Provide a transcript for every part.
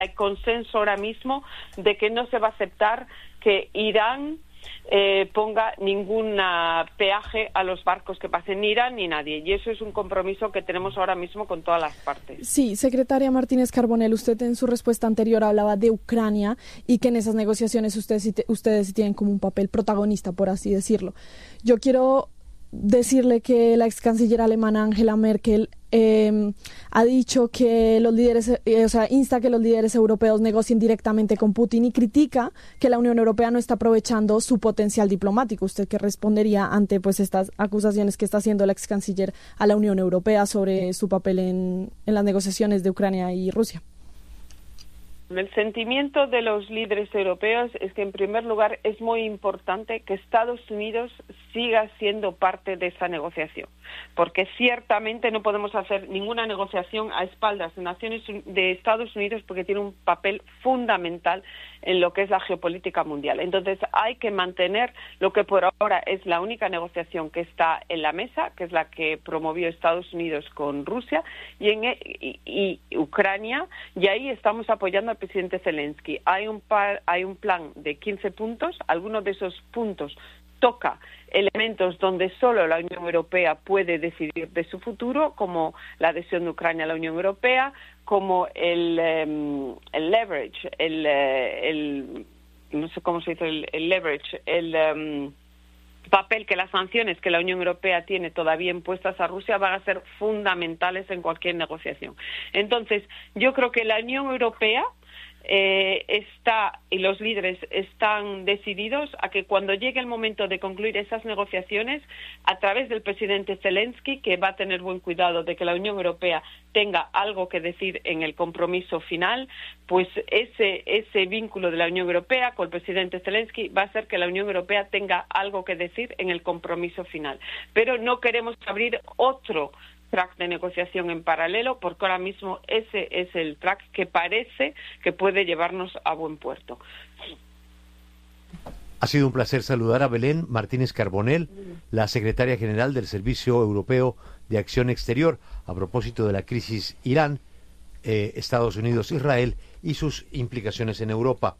hay consenso ahora mismo de que no se va a aceptar que Irán ponga ningún peaje a los barcos que pasen, ni Irán ni nadie, y eso es un compromiso que tenemos ahora mismo con todas las partes. Sí, secretaria Martínez Carbonell, usted en su respuesta anterior hablaba de Ucrania y que en esas negociaciones ustedes sí tienen como un papel protagonista, por así decirlo. Yo quiero decirle que la ex canciller alemana Angela Merkel ha dicho que los líderes, insta que los líderes europeos negocien directamente con Putin y critica que la Unión Europea no está aprovechando su potencial diplomático. ¿Usted qué respondería ante pues estas acusaciones que está haciendo la ex canciller a la Unión Europea sobre su papel en las negociaciones de Ucrania y Rusia? El sentimiento de los líderes europeos es que, en primer lugar, es muy importante que Estados Unidos siga siendo parte de esa negociación, porque ciertamente no podemos hacer ninguna negociación a espaldas de Estados Unidos, porque tiene un papel fundamental en lo que es la geopolítica mundial. Entonces hay que mantener lo que por ahora es la única negociación que está en la mesa, que es la que promovió Estados Unidos con Rusia y Ucrania, y ahí estamos apoyando al presidente Zelensky. Hay un plan de 15 puntos, algunos de esos puntos toca elementos donde solo la Unión Europea puede decidir de su futuro, como la adhesión de Ucrania a la Unión Europea, como el leverage, no sé cómo se dice el leverage, papel que las sanciones que la Unión Europea tiene todavía impuestas a Rusia van a ser fundamentales en cualquier negociación. Entonces, yo creo que la Unión Europea y los líderes están decididos a que cuando llegue el momento de concluir esas negociaciones, a través del presidente Zelensky, que va a tener buen cuidado de que la Unión Europea tenga algo que decir en el compromiso final, pues ese vínculo de la Unión Europea con el presidente Zelensky va a hacer que la Unión Europea tenga algo que decir en el compromiso final. Pero no queremos abrir otro track de negociación en paralelo, porque ahora mismo ese es el track que parece que puede llevarnos a buen puerto. Ha sido un placer saludar a Belén Martínez Carbonell, la secretaria general del Servicio Europeo de Acción Exterior, a propósito de la crisis Irán, Estados Unidos, Israel y sus implicaciones en Europa.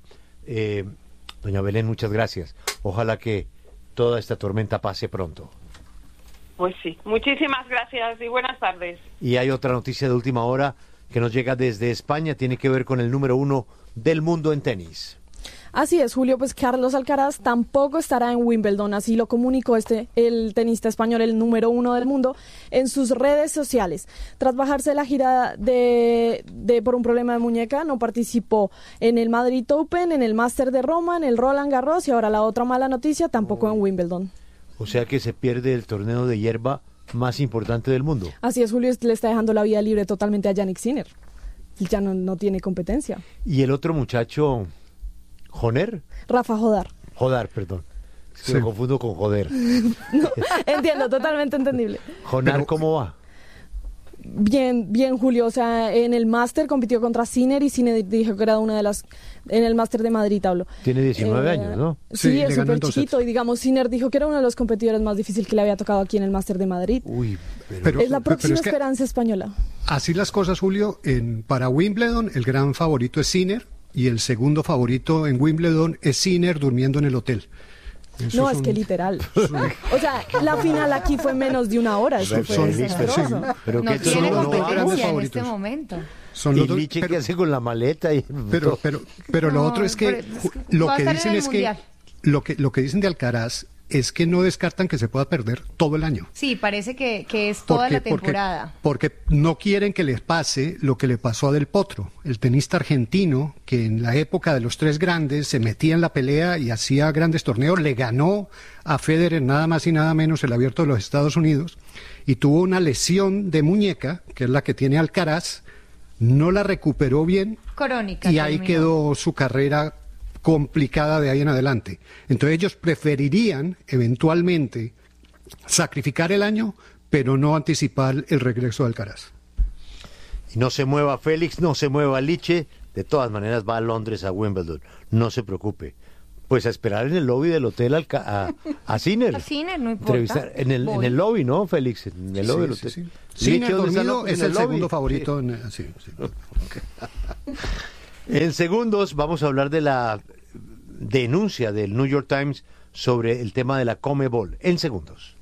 Doña Belén, muchas gracias. Ojalá que toda esta tormenta pase pronto. Pues sí, muchísimas gracias y buenas tardes. Y hay otra noticia de última hora que nos llega desde España, tiene que ver con el número 1 del mundo en tenis. Así es, Julio, pues Carlos Alcaraz tampoco estará en Wimbledon, así lo comunicó el tenista español, el número 1 del mundo, en sus redes sociales. Tras bajarse la gira por un problema de muñeca, no participó en el Madrid Open, en el Master de Roma, en el Roland Garros y ahora la otra mala noticia, tampoco en Wimbledon. O sea que se pierde el torneo de hierba más importante del mundo. Así es, Julio, le está dejando la vida libre totalmente a Jannik Sinner. Ya no tiene competencia. ¿Y el otro muchacho, Joner? Rafa Jodar. Jodar, perdón. Sí. Me confundo con joder. No, entiendo, totalmente entendible. Jonar, ¿cómo va? Bien, Julio, o sea, en el máster compitió contra Sinner y Sinner dijo que era una de las, en el máster de Madrid hablo. Tiene 19 años, ¿no? Sí, es súper chiquito y digamos, Sinner dijo que era uno de los competidores más difíciles que le había tocado aquí en el máster de Madrid. Uy, es la próxima esperanza española. Así las cosas, Julio, para Wimbledon el gran favorito es Sinner y el segundo favorito en Wimbledon es Sinner durmiendo en el hotel. No, es que literal. O sea, la final aquí fue menos de una hora. Eso fue desastroso. Pero no que tiene competencia en favoritos. este momento. Son los Liche que hace con la maleta pero lo otro es que lo que dicen es que lo que dicen de Alcaraz es que no descartan que se pueda perder todo el año. Sí, parece que es toda la temporada. Porque no quieren que les pase lo que le pasó a Del Potro, el tenista argentino que en la época de los tres grandes se metía en la pelea y hacía grandes torneos, le ganó a Federer nada más y nada menos el Abierto de los Estados Unidos y tuvo una lesión de muñeca, que es la que tiene Alcaraz, no la recuperó bien Crónica, y ahí quedó su carrera complicada de ahí en adelante. Entonces ellos preferirían eventualmente sacrificar el año, pero no anticipar el regreso de Alcaraz. Y no se mueva Félix, no se mueva Liche, de todas maneras va a Londres, a Wimbledon, no se preocupe. Pues a esperar en el lobby del hotel a Sinner. A Sinner, no importa. En el lobby, ¿no, Félix? En el lobby del hotel. Sí. Sinner dormido es el segundo favorito. Sí. Sí. En segundos vamos a hablar de la denuncia del New York Times sobre el tema de la Conmebol. En segundos.